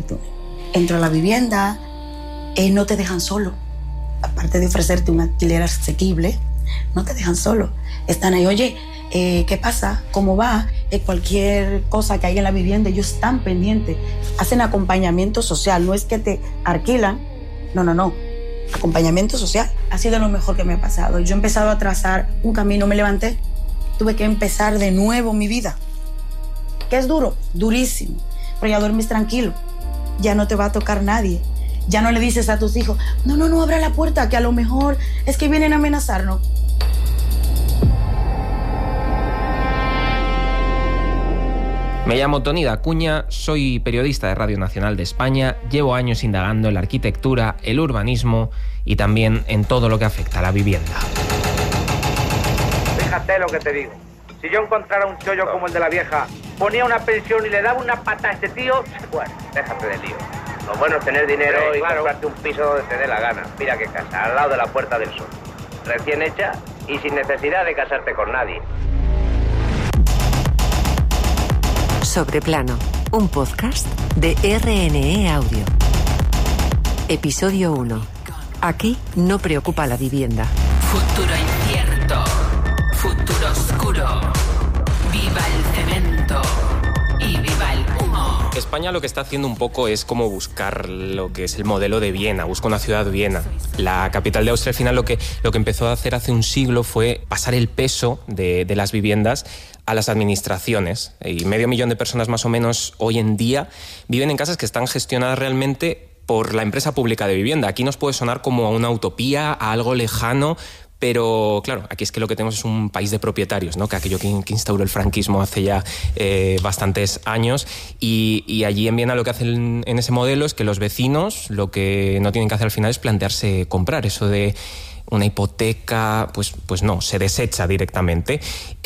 bonito. Entro a la vivienda, no te dejan solo. Aparte de ofrecerte un alquiler asequible, no te dejan solo. Están ahí, oye, ¿qué pasa? ¿Cómo va? Cualquier cosa que hay en la vivienda, ellos están pendientes. Hacen acompañamiento social, no es que te alquilan, no. Acompañamiento social. Ha sido lo mejor que me ha pasado. Yo he empezado a trazar un camino, me levanté, tuve que empezar de nuevo mi vida. ¿Qué es duro? Durísimo. Pero ya duermes tranquilo. Ya no te va a tocar nadie. Ya no le dices a tus hijos, no, abra la puerta, que a lo mejor es que vienen a amenazarnos. Me llamo Toni Dacuña, soy periodista de Radio Nacional de España, llevo años indagando en la arquitectura, el urbanismo y también en todo lo que afecta a la vivienda. Fíjate lo que te digo. Si yo encontrara un chollo como el de la vieja, ponía una pensión y le daba una pata a este tío, bueno, déjate de lío. Lo bueno es tener dinero y comprarte un piso donde te dé la gana. Mira qué casa, al lado de la Puerta del Sol. Recién hecha y sin necesidad de casarte con nadie. Sobreplano, un podcast de RNE Audio. Episodio 1. Aquí no preocupa la vivienda. Futuro incierto, futuro oscuro, viva el cemento y viva el humo. España lo que está haciendo un poco es como buscar lo que es el modelo de Viena, busca una ciudad Viena. La capital de Austria al final lo que empezó a hacer hace un siglo fue pasar el peso de las viviendas a las administraciones, y 500.000 de personas más o menos hoy en día viven en casas que están gestionadas realmente por la empresa pública de vivienda. Aquí nos puede sonar como a una utopía, a algo lejano, pero claro, aquí es que lo que tenemos es un país de propietarios, ¿no? Que aquello que instauró el franquismo hace ya bastantes años, y allí en Viena lo que hacen en ese modelo es que los vecinos lo que no tienen que hacer al final es plantearse comprar. Eso de una hipoteca, pues no, se desecha directamente.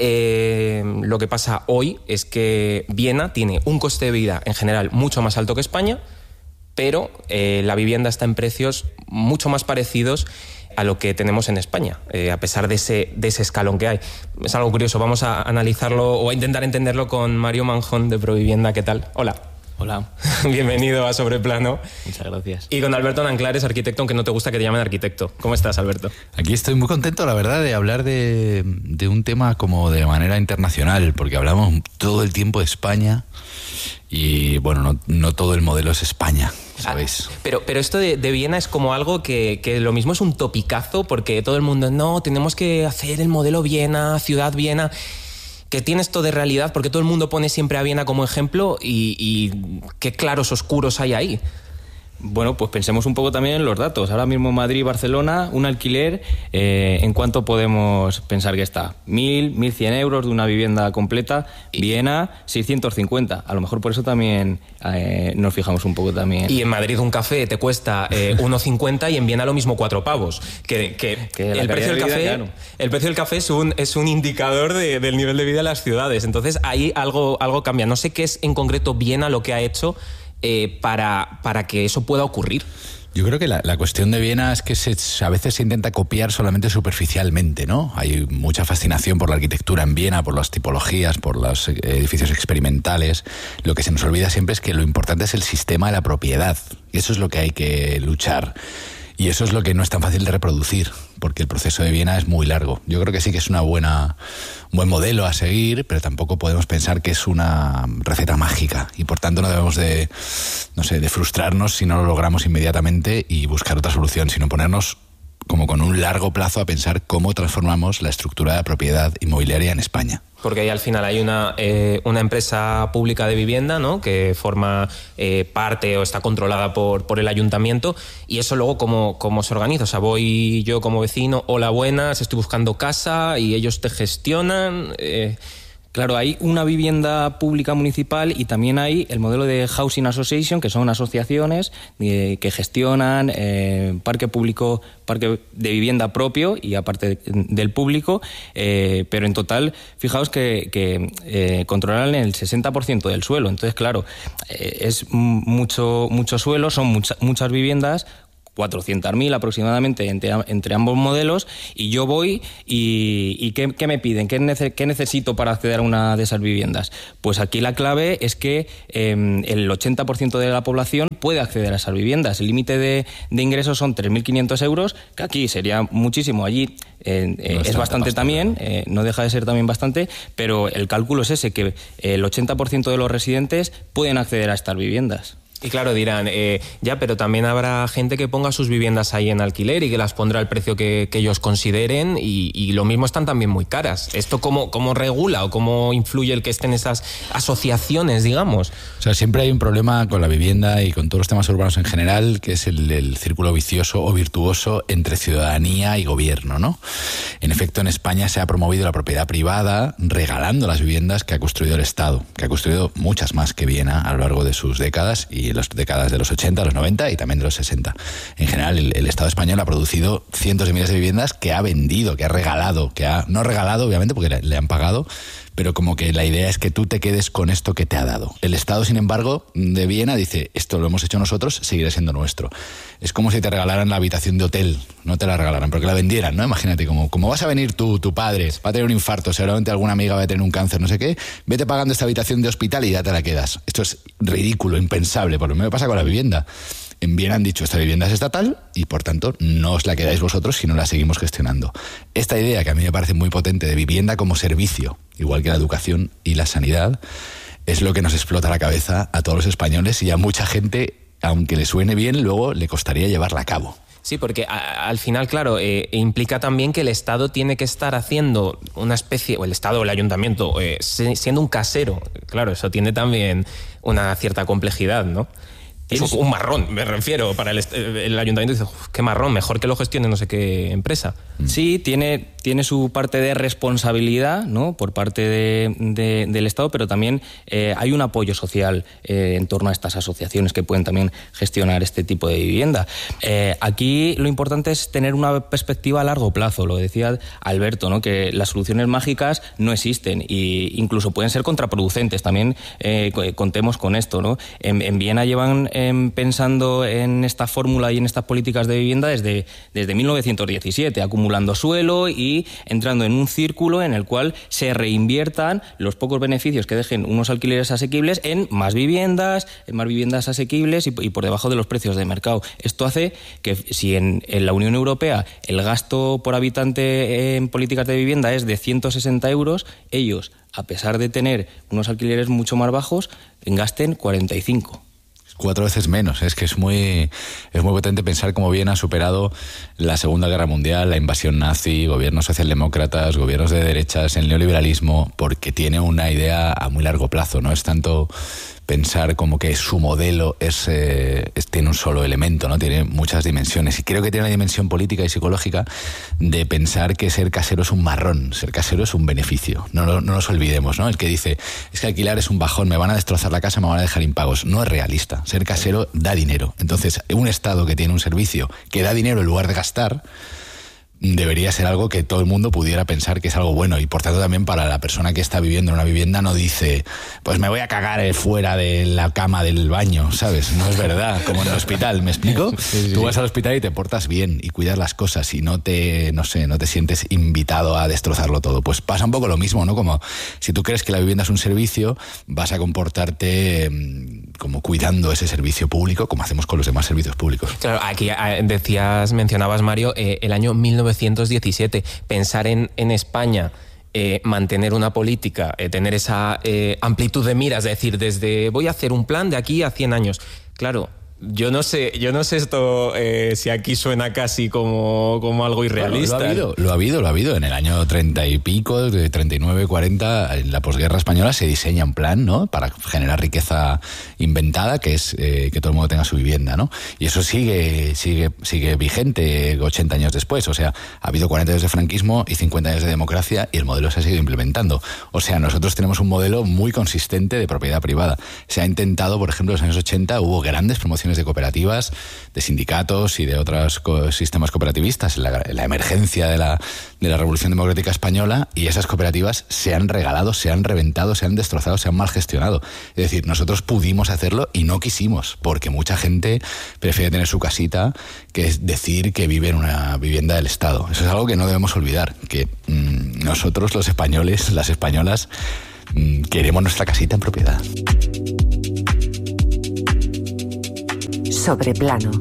Lo que pasa hoy es que Viena tiene un coste de vida en general mucho más alto que España, pero la vivienda está en precios mucho más parecidos a lo que tenemos en España, a pesar de ese escalón que hay. Es algo curioso, vamos a analizarlo o a intentar entenderlo con Mario Manjón de Provivienda. ¿Qué tal? Hola. Hola. Bienvenido a Sobreplano. Muchas gracias. Y con Alberto Nanclares, arquitecto, aunque no te gusta que te llamen arquitecto. ¿Cómo estás, Alberto? Aquí estoy muy contento, la verdad, de hablar de un tema como de manera internacional, porque hablamos todo el tiempo de España y, bueno, no todo el modelo es España, ¿sabéis? Pero esto de Viena es como algo que lo mismo es un topicazo, porque todo el mundo, no, tenemos que hacer el modelo Viena, ciudad Viena, que tiene esto de realidad, porque todo el mundo pone siempre a Viena como ejemplo, y qué claros oscuros hay ahí. Bueno, pues pensemos un poco también en los datos. Ahora mismo Madrid y Barcelona, un alquiler, ¿en cuánto podemos pensar que está? 1.000, 1.100 euros de una vivienda completa. Viena, 650. A lo mejor por eso también nos fijamos un poco también. Y en Madrid un café te cuesta 1,50 y en Viena lo mismo 4 pavos. Que el precio del café, claro. El precio del café es un indicador del nivel de vida de las ciudades. Entonces ahí algo cambia. No sé qué es en concreto Viena lo que ha hecho para que eso pueda ocurrir. Yo creo que la cuestión de Viena es que a veces se intenta copiar solamente superficialmente, ¿no? Hay mucha fascinación por la arquitectura en Viena, por las tipologías, por los edificios experimentales. Lo que se nos olvida siempre es que lo importante es el sistema de la propiedad. Y eso es lo que hay que luchar. Y eso es lo que no es tan fácil de reproducir, porque el proceso de Viena es muy largo. Yo creo que sí que es un buen modelo a seguir, pero tampoco podemos pensar que es una receta mágica. Y por tanto no debemos de frustrarnos si no lo logramos inmediatamente y buscar otra solución, sino ponernos como con un largo plazo a pensar cómo transformamos la estructura de la propiedad inmobiliaria en España. Porque ahí al final hay una empresa pública de vivienda, ¿no?, que forma parte o está controlada por el ayuntamiento, y eso luego cómo se organiza. O sea, voy yo como vecino, hola, buenas, estoy buscando casa, y ellos te gestionan. Claro, hay una vivienda pública municipal y también hay el modelo de Housing Association, que son asociaciones que gestionan parque público, parque de vivienda propio y aparte del público, pero en total, fijaos que controlan el 60% del suelo. Entonces, claro, es mucho suelo, son muchas viviendas, 400.000 aproximadamente entre ambos modelos, y yo voy y ¿qué me piden? ¿Qué necesito para acceder a una de esas viviendas? Pues aquí la clave es que el 80% de la población puede acceder a esas viviendas. El límite de ingresos son 3.500 euros, que aquí sería muchísimo, allí es bastante también, no deja de ser también bastante, pero el cálculo es ese, que el 80% de los residentes pueden acceder a estas viviendas. Y claro, dirán, ya, pero también habrá gente que ponga sus viviendas ahí en alquiler y que las pondrá al precio que ellos consideren, y lo mismo están también muy caras. ¿Esto cómo regula o cómo influye el que estén esas asociaciones, digamos? O sea, siempre hay un problema con la vivienda y con todos los temas urbanos en general, que es el círculo vicioso o virtuoso entre ciudadanía y gobierno, ¿no? En efecto, en España se ha promovido la propiedad privada regalando las viviendas que ha construido el Estado, que ha construido muchas más que Viena a lo largo de sus décadas, y en las décadas de los 80, los 90 y también de los 60. En general, el Estado español ha producido cientos de miles de viviendas que ha vendido, que ha regalado, no regalado, obviamente, porque le han pagado, pero como que la idea es que tú te quedes con esto que te ha dado. El Estado, sin embargo, de Viena dice, esto lo hemos hecho nosotros, seguirá siendo nuestro. Es como si te regalaran la habitación de hotel, no te la regalaran, porque la vendieran, ¿no? Imagínate, como vas a venir tú, tu padre, va a tener un infarto, seguramente alguna amiga va a tener un cáncer, no sé qué, vete pagando esta habitación de hospital y ya te la quedas. Esto es ridículo, impensable, por lo menos pasa con la vivienda. En Viena han dicho, esta vivienda es estatal y, por tanto, no os la quedáis vosotros, sino la seguimos gestionando. Esta idea, que a mí me parece muy potente, de vivienda como servicio, igual que la educación y la sanidad, es lo que nos explota la cabeza a todos los españoles, y a mucha gente, aunque le suene bien, luego le costaría llevarla a cabo. Sí, porque al final, claro, implica también que el Estado tiene que estar haciendo una especie, o el Estado o el Ayuntamiento, siendo un casero. Claro, eso tiene también una cierta complejidad, ¿no? Es un marrón, me refiero, para el ayuntamiento dice, qué marrón, mejor que lo gestione no sé qué empresa. Sí, tiene su parte de responsabilidad, ¿no?, por parte del Estado, pero también hay un apoyo social en torno a estas asociaciones que pueden también gestionar este tipo de vivienda. Aquí lo importante es tener una perspectiva a largo plazo, lo decía Alberto, ¿no?, que las soluciones mágicas no existen e incluso pueden ser contraproducentes. También contemos con esto, ¿no? En Viena llevan pensando en esta fórmula y en estas políticas de vivienda desde 1917, acumulando suelo y entrando en un círculo en el cual se reinviertan los pocos beneficios que dejen unos alquileres asequibles en más viviendas asequibles y por debajo de los precios de mercado. Esto hace que si en la Unión Europea el gasto por habitante en políticas de vivienda es de 160 euros, ellos, a pesar de tener unos alquileres mucho más bajos, gasten 45. 4 veces menos. Es que es muy potente pensar cómo Viena ha superado la Segunda Guerra Mundial, la invasión nazi, gobiernos socialdemócratas, gobiernos de derechas, el neoliberalismo, porque tiene una idea a muy largo plazo, ¿no? Es tanto pensar como que su modelo tiene un solo elemento, ¿no? Tiene muchas dimensiones, y creo que tiene una dimensión política y psicológica de pensar que ser casero es un marrón, ser casero es un beneficio. No nos olvidemos, ¿no? El que dice, es que alquilar es un bajón, me van a destrozar la casa, me van a dejar impagos. No es realista. Ser casero da dinero. Entonces, un Estado que tiene un servicio que da dinero en lugar de gastar, debería ser algo que todo el mundo pudiera pensar que es algo bueno, y por tanto también para la persona que está viviendo en una vivienda no dice, pues me voy a cagar fuera de la cama del baño, ¿sabes? No es verdad, como en el hospital, ¿me explico? Sí. Tú vas al hospital y te portas bien y cuidas las cosas y no te sientes invitado a destrozarlo todo. Pues pasa un poco lo mismo, ¿no? Como si tú crees que la vivienda es un servicio, vas a comportarte como cuidando ese servicio público, como hacemos con los demás servicios públicos. Claro, aquí mencionabas, Mario, el año 1917, pensar en España, mantener una política, tener esa amplitud de miras, es decir, desde voy a hacer un plan de aquí a 100 años. Claro, yo no sé esto si aquí suena casi como algo irrealista. Bueno, lo ha habido. En el año 30 y pico, de 39, 40, en la posguerra española se diseña un plan, ¿no?, para generar riqueza inventada, que es que todo el mundo tenga su vivienda, ¿no? Y eso sigue vigente 80 años después. O sea, ha habido 40 años de franquismo y 50 años de democracia, y el modelo se ha seguido implementando. O sea, nosotros tenemos un modelo muy consistente de propiedad privada. Se ha intentado, por ejemplo, en los años 80 hubo grandes promociones organizaciones de cooperativas, de sindicatos y de otros sistemas cooperativistas en la emergencia de la Revolución Democrática Española, y esas cooperativas se han regalado, se han reventado, se han destrozado, se han mal gestionado. Es decir, nosotros pudimos hacerlo y no quisimos, porque mucha gente prefiere tener su casita que es decir que vive en una vivienda del Estado. Eso es algo que no debemos olvidar, que nosotros los españoles, las españolas, queremos nuestra casita en propiedad. Sobreplano.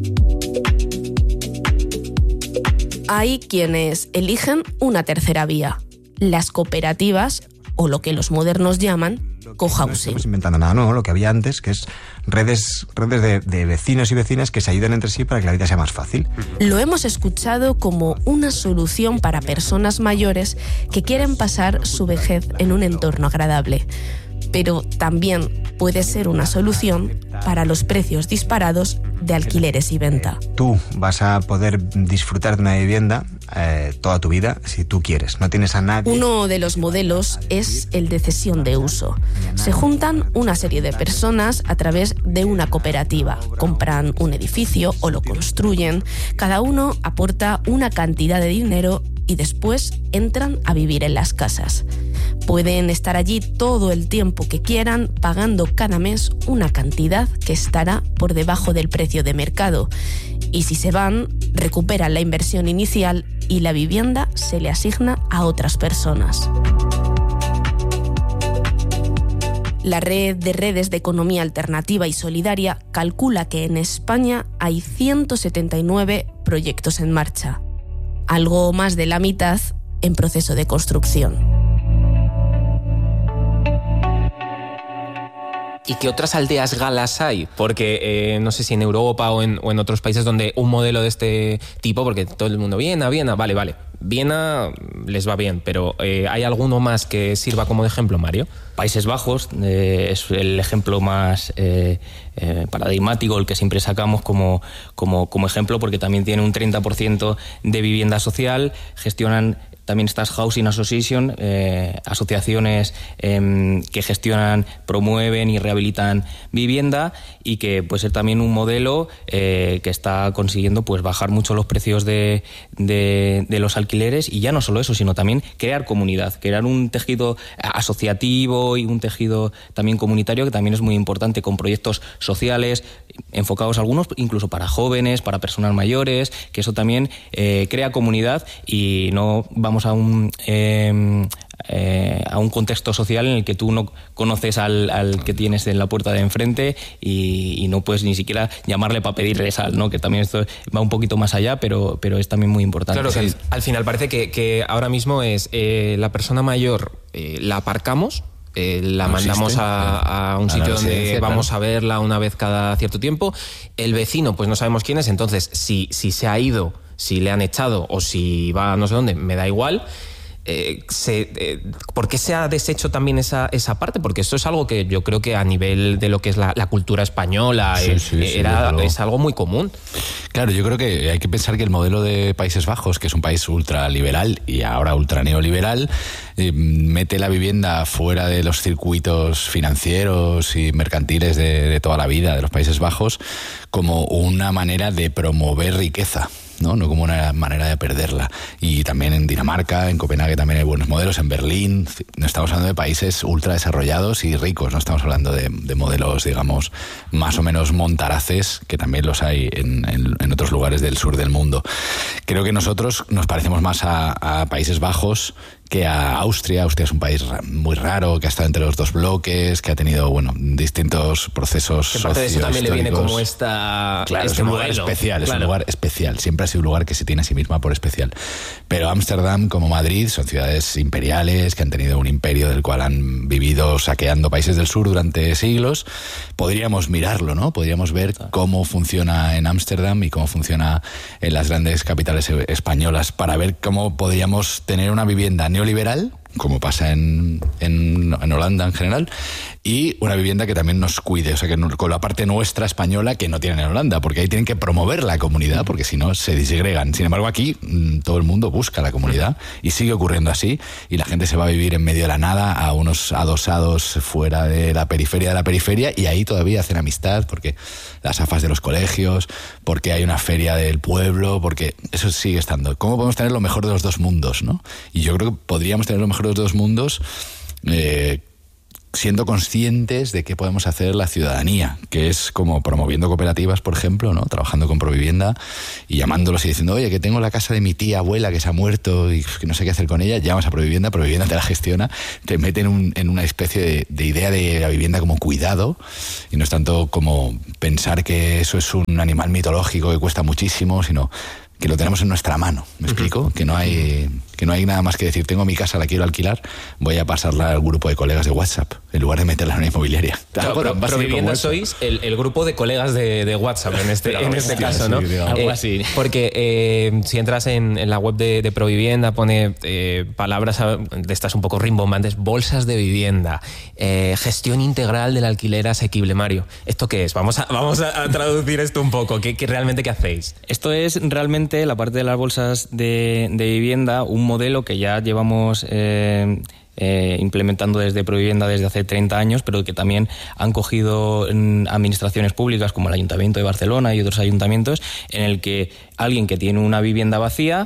Hay quienes eligen una tercera vía, las cooperativas, o lo que los modernos llaman cohousing. No estamos inventando nada nuevo, lo que había antes, que es redes de vecinos y vecinas que se ayuden entre sí para que la vida sea más fácil. Lo hemos escuchado como una solución para personas mayores que quieren pasar su vejez en un entorno agradable. Pero también puede ser una solución para los precios disparados de alquileres y venta. Tú vas a poder disfrutar de una vivienda toda tu vida si tú quieres. No tienes a nadie. Uno de los modelos es el de cesión de uso. Se juntan una serie de personas a través de una cooperativa. Compran un edificio o lo construyen. Cada uno aporta una cantidad de dinero y después entran a vivir en las casas. Pueden estar allí todo el tiempo que quieran, pagando cada mes una cantidad que estará por debajo del precio de mercado. Y si se van, recuperan la inversión inicial y la vivienda se le asigna a otras personas. La red de redes de economía alternativa y solidaria calcula que en España hay 179 proyectos en marcha, algo más de la mitad en proceso de construcción. ¿Y qué otras aldeas galas hay? Porque no sé si en Europa o en otros países donde un modelo de este tipo, porque todo el mundo, Viena, vale. Viena les va bien, pero ¿hay alguno más que sirva como de ejemplo, Mario? Países Bajos es el ejemplo más paradigmático, el que siempre sacamos como ejemplo, porque también tiene un 30% de vivienda social, gestionan también estas Housing Association, asociaciones que gestionan, promueven y rehabilitan vivienda, y que puede ser también un modelo que está consiguiendo pues bajar mucho los precios de los alquileres, y ya no solo eso, sino también crear comunidad, crear un tejido asociativo y un tejido también comunitario, que también es muy importante, con proyectos sociales enfocados algunos incluso para jóvenes, para personas mayores, que eso también crea comunidad, y no vamos a un contexto social en el que tú no conoces al que tienes en la puerta de enfrente y no puedes ni siquiera llamarle para pedirle sal, ¿no? Que también esto va un poquito más allá, pero es también muy importante. Claro, que al final parece que ahora mismo es la persona mayor, la aparcamos, la mandamos a un sitio donde vamos a verla una vez cada cierto tiempo. El vecino, pues no sabemos quién es, entonces si se ha ido, si le han echado o si va a no sé dónde, me da igual. ¿Por qué se ha deshecho también esa parte? Porque esto es algo que yo creo que a nivel de lo que es la cultura española es algo muy común. Claro, yo creo que hay que pensar que el modelo de Países Bajos, que es un país ultraliberal y ahora ultraneoliberal, mete la vivienda fuera de los circuitos financieros y mercantiles de toda la vida de los Países Bajos como una manera de promover riqueza. No como una manera de perderla. Y también en Dinamarca, en Copenhague también hay buenos modelos, en Berlín. No estamos hablando de países ultra desarrollados y ricos, no estamos hablando de modelos, digamos, más o menos montaraces, que también los hay en otros lugares del sur del mundo. Creo que nosotros nos parecemos más a Países Bajos que a Austria. Austria es un país muy raro, que ha estado entre los dos bloques, que ha tenido, distintos procesos sociohistóricos. Parte de eso también le viene como Claro, es un lugar especial, es un lugar especial. Siempre ha sido un lugar que se tiene a sí misma por especial. Pero Ámsterdam, como Madrid, son ciudades imperiales que han tenido un imperio del cual han vivido saqueando países del sur durante siglos. Podríamos mirarlo, ¿no? Podríamos ver cómo funciona en Ámsterdam y cómo funciona en las grandes capitales españolas, para ver cómo podríamos tener una vivienda neoliberal como pasa en Holanda en general, y una vivienda que también nos cuide, o sea, que con la parte nuestra española que no tienen en Holanda, porque ahí tienen que promover la comunidad, porque si no se disgregan. Sin embargo, aquí todo el mundo busca la comunidad y sigue ocurriendo así, y la gente se va a vivir en medio de la nada, a unos adosados fuera de la periferia, y ahí todavía hacen amistad, porque las afas de los colegios, porque hay una feria del pueblo, porque eso sigue estando. ¿Cómo podemos tener lo mejor de los dos mundos, no? Y yo creo que podríamos tener lo mejor de los dos mundos siendo conscientes de qué podemos hacer la ciudadanía, que es como promoviendo cooperativas, por ejemplo, ¿no? Trabajando con Provivienda y llamándolos y diciendo, oye, que tengo la casa de mi tía abuela que se ha muerto y que no sé qué hacer con ella, llamas a Provivienda te la gestiona, te mete en una especie de idea de la vivienda como cuidado, y no es tanto como pensar que eso es un animal mitológico que cuesta muchísimo, sino que lo tenemos en nuestra mano, ¿me explico? Que no hay nada más que decir, tengo mi casa, la quiero alquilar, voy a pasarla al grupo de colegas de WhatsApp, en lugar de meterla en una inmobiliaria. Claro, Provivienda sois el grupo de colegas de WhatsApp en este caso, ¿no? Sí, algo así. Porque si entras en la web de Provivienda, pone palabras de estas un poco rimbombantes, bolsas de vivienda, gestión integral del alquiler asequible. Mario, ¿esto qué es? Vamos a traducir esto un poco. ¿Qué realmente qué hacéis? Esto es realmente la parte de las bolsas de vivienda, un modelo que ya llevamos implementando desde Provivienda desde hace 30 años, pero que también han cogido administraciones públicas como el Ayuntamiento de Barcelona y otros ayuntamientos, en el que alguien que tiene una vivienda vacía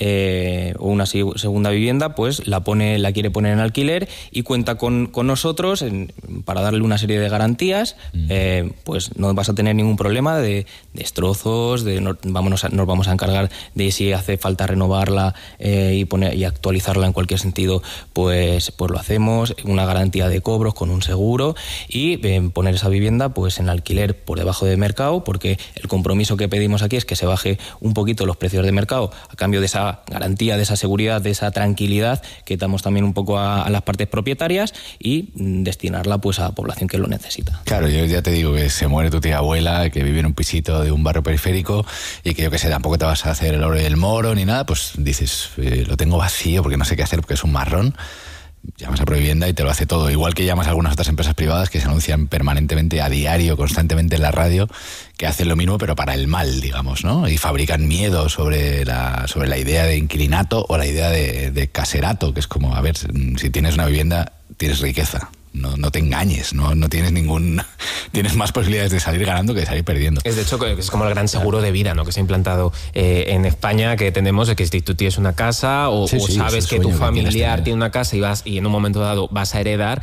o una segunda vivienda, pues la quiere poner en alquiler y cuenta con nosotros para darle una serie de garantías. Pues no vas a tener ningún problema de destrozos, nos vamos a encargar de si hace falta renovarla y actualizarla en cualquier sentido, pues lo hacemos, una garantía de cobros con un seguro, y poner esa vivienda pues en alquiler por debajo de mercado, porque el compromiso que pedimos aquí es que se baje un poquito los precios de mercado a cambio de esa garantía, de esa seguridad, de esa tranquilidad que damos también un poco a las partes propietarias, y destinarla pues a la población que lo necesita. Claro, yo ya te digo que se muere tu tía abuela, que vive en un pisito de un barrio periférico, y que yo que sé, tampoco te vas a hacer el oro y el moro ni nada, pues dices, lo tengo vacío porque no sé qué hacer, porque es un marrón. Llamas a Provivienda y te lo hace todo. Igual que llamas a algunas otras empresas privadas que se anuncian permanentemente, a diario, constantemente en la radio, que hacen lo mismo pero para el mal, digamos, ¿no? Y fabrican miedo sobre la idea de inquilinato o la idea de caserato, que es como, a ver, si tienes una vivienda, tienes riqueza. No te engañes, no tienes tienes más posibilidades de salir ganando que de salir perdiendo. Es de hecho que es como el gran seguro de vida, ¿no? Que se ha implantado en España, que tenemos de que si tú tienes una casa o sabes que tu familiar tiene una casa y en un momento dado vas a heredar,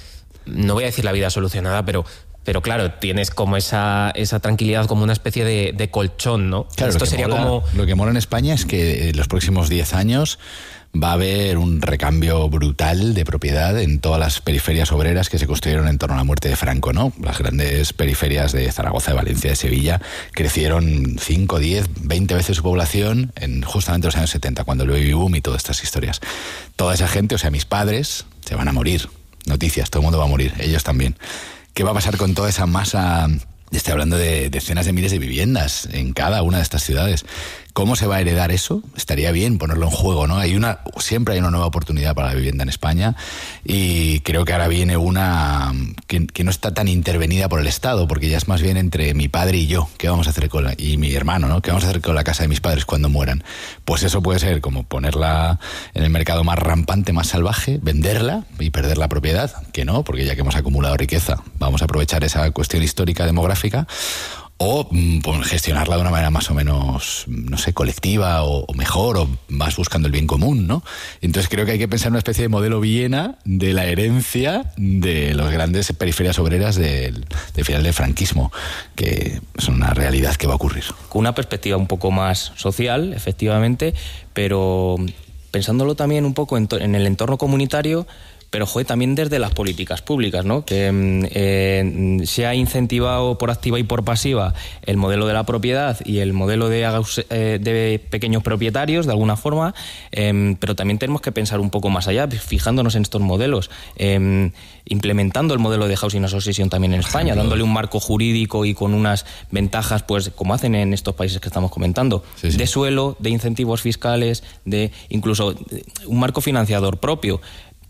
no voy a decir la vida solucionada, pero claro, tienes como esa tranquilidad, como una especie de colchón, ¿no? Claro, esto sería lo que mola en España es que en los próximos 10 años va a haber un recambio brutal de propiedad en todas las periferias obreras que se construyeron en torno a la muerte de Franco, ¿no? Las grandes periferias de Zaragoza, de Valencia, de Sevilla crecieron 5, 10, 20 veces su población en justamente los años 70, cuando el baby boom y todas estas historias. Toda esa gente, o sea, mis padres, se van a morir. Noticias, todo el mundo va a morir, ellos también. ¿Qué va a pasar con toda esa masa? Estoy hablando de decenas de miles de viviendas en cada una de estas ciudades. ¿Cómo se va a heredar eso? Estaría bien ponerlo en juego, ¿no? Siempre hay una nueva oportunidad para la vivienda en España, y creo que ahora viene una que no está tan intervenida por el Estado, porque ya es más bien entre mi padre y yo. ¿Qué vamos a hacer y mi hermano, ¿no? ¿Qué vamos a hacer con la casa de mis padres cuando mueran? Pues eso puede ser como ponerla en el mercado más rampante, más salvaje, venderla y perder la propiedad, que no, porque ya que hemos acumulado riqueza, vamos a aprovechar esa cuestión histórica demográfica, o gestionarla de una manera más o menos, no sé, colectiva o mejor, o más buscando el bien común, ¿no? Entonces creo que hay que pensar en una especie de modelo Viena de la herencia de las grandes periferias obreras del final del franquismo, que es una realidad que va a ocurrir. Con una perspectiva un poco más social, efectivamente, pero pensándolo también un poco en el entorno comunitario, pero también desde las políticas públicas, ¿no? Que se ha incentivado por activa y por pasiva el modelo de la propiedad y el modelo de pequeños propietarios, de alguna forma, pero también tenemos que pensar un poco más allá, fijándonos en estos modelos, implementando el modelo de Housing Association también en España, dándole un marco jurídico y con unas ventajas, pues como hacen en estos países que estamos comentando, de suelo, de incentivos fiscales, de incluso un marco financiador propio.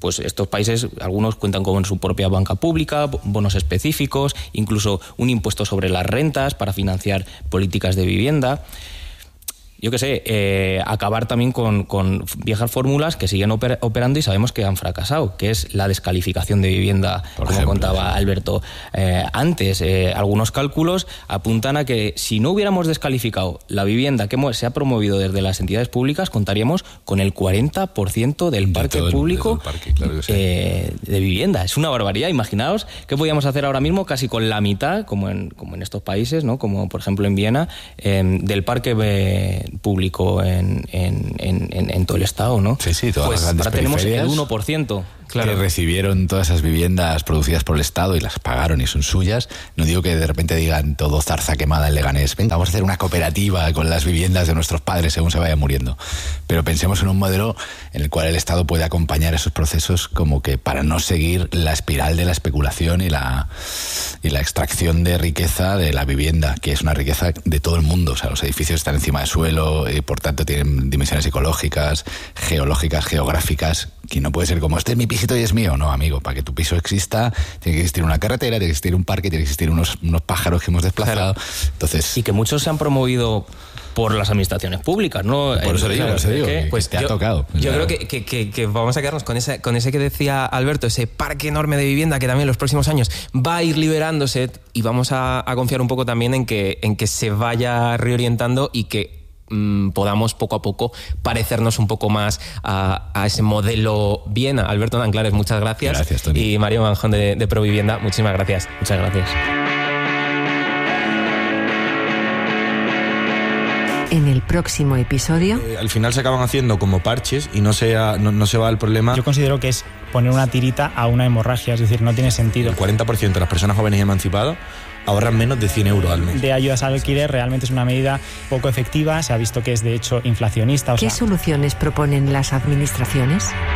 pues estos países, algunos cuentan con su propia banca pública, bonos específicos, incluso un impuesto sobre las rentas para financiar políticas de vivienda. Yo qué sé, acabar también con viejas fórmulas que siguen operando y sabemos que han fracasado, que es la descalificación de vivienda, como contaba Alberto antes. Algunos cálculos apuntan a que si no hubiéramos descalificado la vivienda que se ha promovido desde las entidades públicas, contaríamos con el 40% del parque público de vivienda. Es una barbaridad. Imaginaos qué podíamos hacer ahora mismo casi con la mitad, como en estos países, ¿no? Como por ejemplo en Viena, del parque público en todo el estado, ¿no? Sí, todas pues las grandes ahora tenemos periferias, el 1%. Claro. Que recibieron todas esas viviendas producidas por el Estado y las pagaron y son suyas. No digo que de repente digan todo zarza quemada en Leganés, venga, vamos a hacer una cooperativa con las viviendas de nuestros padres según se vaya muriendo. Pero pensemos en un modelo en el cual el Estado puede acompañar esos procesos como que para no seguir la espiral de la especulación y la extracción de riqueza de la vivienda, que es una riqueza de todo el mundo. O sea, los edificios están encima del suelo y por tanto tienen dimensiones ecológicas, geológicas, geográficas, que no puede ser como este es mi pisito y es mío. No, amigo, para que tu piso exista tiene que existir una carretera, tiene que existir un parque, tiene que existir unos pájaros que hemos desplazado. Claro. Entonces, y que muchos se han promovido por las administraciones públicas, ¿no? Por eso digo, pues te ha tocado. Yo creo que vamos a quedarnos con ese que decía Alberto, ese parque enorme de vivienda que también en los próximos años va a ir liberándose, y vamos a confiar un poco también en que se vaya reorientando y que podamos poco a poco parecernos un poco más a ese modelo Viena. Alberto Nanclares, muchas gracias. Gracias, Toni. Y Mario Manjón de Provivienda, muchísimas gracias. Muchas gracias. En el próximo episodio... al final se acaban haciendo como parches y no se va al problema. Yo considero que es poner una tirita a una hemorragia, es decir, no tiene sentido. El 40% de las personas jóvenes y emancipadas ahorran menos de 100 euros al mes. De ayudas al alquiler realmente es una medida poco efectiva, se ha visto que es de hecho inflacionista. ¿Qué soluciones proponen las administraciones?